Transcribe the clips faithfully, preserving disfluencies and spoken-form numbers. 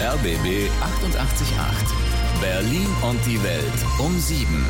R B B achtundachtzig Komma acht. Berlin und die Welt um sieben.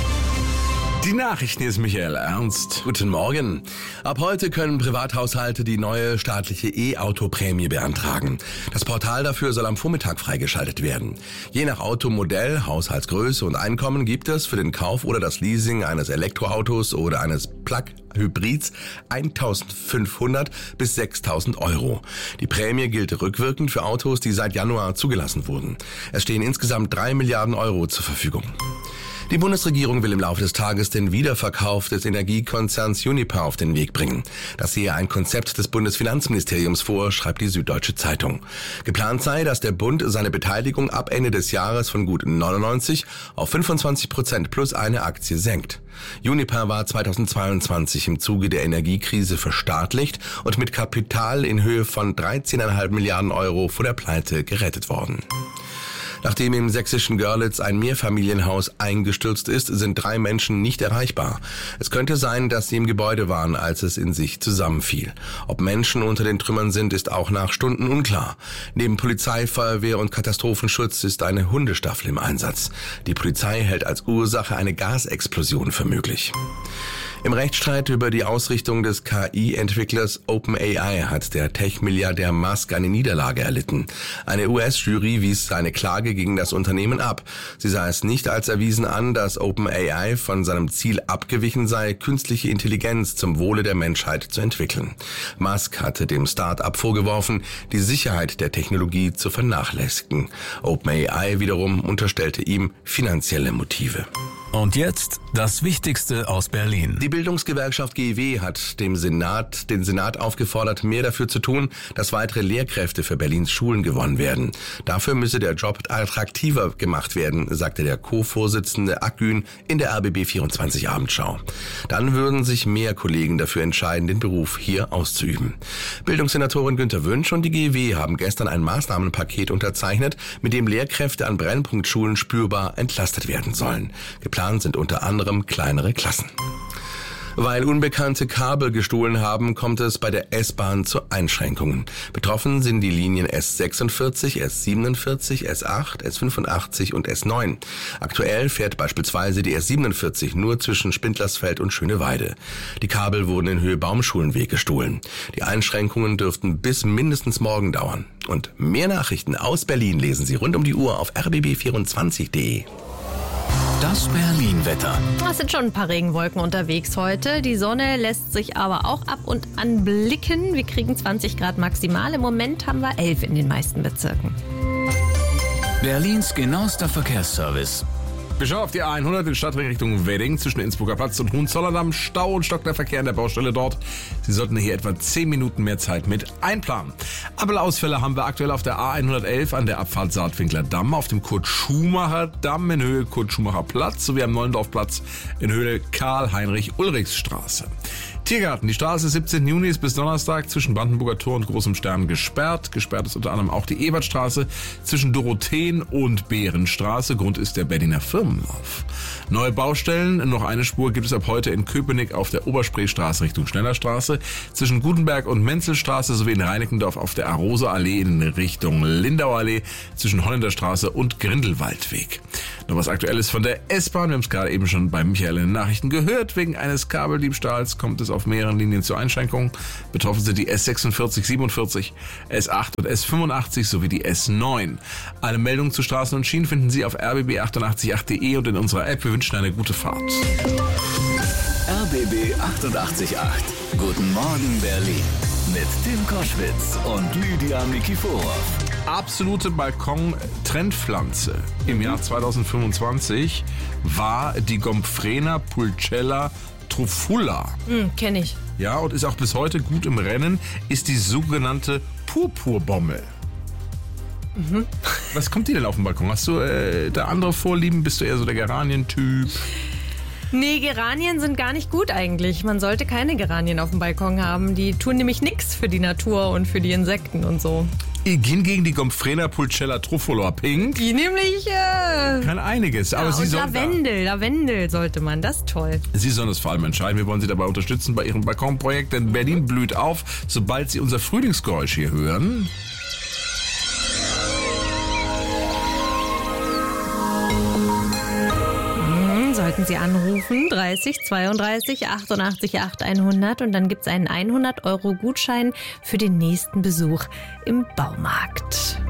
Die Nachrichten, hier ist Michael Ernst. Guten Morgen. Ab heute können Privathaushalte die neue staatliche E-Auto-Prämie beantragen. Das Portal dafür soll am Vormittag freigeschaltet werden. Je nach Automodell, Haushaltsgröße und Einkommen gibt es für den Kauf oder das Leasing eines Elektroautos oder eines Plug-Hybrids eintausendfünfhundert bis sechstausend Euro. Die Prämie gilt rückwirkend für Autos, die seit Januar zugelassen wurden. Es stehen insgesamt drei Milliarden Euro zur Verfügung. Die Bundesregierung will im Laufe des Tages den Wiederverkauf des Energiekonzerns Uniper auf den Weg bringen. Das sehe ein Konzept des Bundesfinanzministeriums vor, schreibt die Süddeutsche Zeitung. Geplant sei, dass der Bund seine Beteiligung ab Ende des Jahres von gut neunundneunzig auf fünfundzwanzig Prozent plus eine Aktie senkt. Uniper war zweitausendzweiundzwanzig im Zuge der Energiekrise verstaatlicht und mit Kapital in Höhe von dreizehn Komma fünf Milliarden Euro vor der Pleite gerettet worden. Nachdem im sächsischen Görlitz ein Mehrfamilienhaus eingestürzt ist, sind drei Menschen nicht erreichbar. Es könnte sein, dass sie im Gebäude waren, als es in sich zusammenfiel. Ob Menschen unter den Trümmern sind, ist auch nach Stunden unklar. Neben Polizei, Feuerwehr und Katastrophenschutz ist eine Hundestaffel im Einsatz. Die Polizei hält als Ursache eine Gasexplosion für möglich. Im Rechtsstreit über die Ausrichtung des K I-Entwicklers OpenAI hat der Tech-Milliardär Musk eine Niederlage erlitten. Eine U S-Jury wies seine Klage gegen das Unternehmen ab. Sie sah es nicht als erwiesen an, dass OpenAI von seinem Ziel abgewichen sei, künstliche Intelligenz zum Wohle der Menschheit zu entwickeln. Musk hatte dem Start-up vorgeworfen, die Sicherheit der Technologie zu vernachlässigen. OpenAI wiederum unterstellte ihm finanzielle Motive. Und jetzt das Wichtigste aus Berlin. Die Bildungsgewerkschaft G E W hat dem Senat, den Senat aufgefordert, mehr dafür zu tun, dass weitere Lehrkräfte für Berlins Schulen gewonnen werden. Dafür müsse der Job attraktiver gemacht werden, sagte der Co-Vorsitzende Akgün in der R B B vierundzwanzig Abendschau. Dann würden sich mehr Kollegen dafür entscheiden, den Beruf hier auszuüben. Bildungssenatorin Günter Wünsch und die G E W haben gestern ein Maßnahmenpaket unterzeichnet, mit dem Lehrkräfte an Brennpunktschulen spürbar entlastet werden sollen. Geplant sind unter anderem kleinere Klassen. Weil Unbekannte Kabel gestohlen haben, kommt es bei der S-Bahn zu Einschränkungen. Betroffen sind die Linien S sechsundvierzig, S siebenundvierzig, S acht, S fünfundachtzig und S neun. Aktuell fährt beispielsweise die S siebenundvierzig nur zwischen Spindlersfeld und Schöneweide. Die Kabel wurden in Höhe Baumschulenweg gestohlen. Die Einschränkungen dürften bis mindestens morgen dauern. Und mehr Nachrichten aus Berlin lesen Sie rund um die Uhr auf r b b vierundzwanzig punkt de. Das Berlin-Wetter. Es sind schon ein paar Regenwolken unterwegs heute. Die Sonne lässt sich aber auch ab und an blicken. Wir kriegen zwanzig Grad maximal. Im Moment haben wir elf in den meisten Bezirken. Berlins genauester Verkehrsservice. Wir schauen auf die A hundert in Stadtring Richtung Wedding zwischen Innsbrucker Platz und Hohenzollern. Stau und stockender Verkehr an der Baustelle dort. Sie sollten hier etwa zehn Minuten mehr Zeit mit einplanen. Ampelausfälle haben wir aktuell auf der A hundertelf an der Abfahrt Saatwinkler Damm, auf dem Kurt-Schumacher-Damm in Höhe Kurt-Schumacher-Platz sowie am Neulendorfplatz in Höhe Karl-Heinrich-Ulrichs-Straße. Tiergarten, die Straße siebzehnten Juni ist bis Donnerstag zwischen Brandenburger Tor und Großem Stern gesperrt. Gesperrt ist unter anderem auch die Ebertstraße zwischen Dorotheen und Behrenstraße. Grund ist der Berliner Firmenlauf. Neue Baustellen, noch eine Spur gibt es ab heute in Köpenick auf der Oberspreestraße Richtung Schnellerstraße, zwischen Gutenberg und Menzelstraße sowie in Reinickendorf auf der Arosa-Allee in Richtung Lindauallee zwischen Holländerstraße und Grindelwaldweg. Noch was Aktuelles von der S-Bahn. Wir haben es gerade eben schon bei Michael in den Nachrichten gehört. Wegen eines Kabeldiebstahls kommt es auf mehreren Linien zu Einschränkungen. Betroffen sind die S sechsundvierzig, siebenundvierzig, S acht und S fünfundachtzig sowie die S neun. Alle Meldungen zu Straßen und Schienen finden Sie auf r b b achtundachtzig punkt acht punkt de und in unserer App. Wir wünschen eine gute Fahrt. R B B achtundachtzig Komma acht. Guten Morgen Berlin. Mit Tim Koschwitz und Lydia Nikiforov. Absolute Balkon-Trendpflanze im Jahr zweitausendfünfundzwanzig war die Gomphrena pulchella trufula. Hm, kenn ich. Ja, und ist auch bis heute gut im Rennen, ist die sogenannte Purpurbommel. Mhm. Was kommt dir denn auf den Balkon? Hast du äh, da andere Vorlieben? Bist du eher so der Geranientyp? Nee, Geranien sind gar nicht gut eigentlich. Man sollte keine Geranien auf dem Balkon haben. Die tun nämlich nichts für die Natur und für die Insekten und so. Hingegen die Gomphrena pulchella trufula pink. Die nämlich, äh... kann einiges. Ja, aber Sie und sollen Lavendel, da, Lavendel sollte man, das ist toll. Sie sollen das vor allem entscheiden. Wir wollen Sie dabei unterstützen bei Ihrem Balkonprojekt, denn Berlin blüht auf, sobald Sie unser Frühlingsgeräusch hier hören. sollten Sie anrufen. dreißig zweiunddreißig achtundachtzig acht hundert und dann gibt es einen hundert Euro Gutschein für den nächsten Besuch im Baumarkt.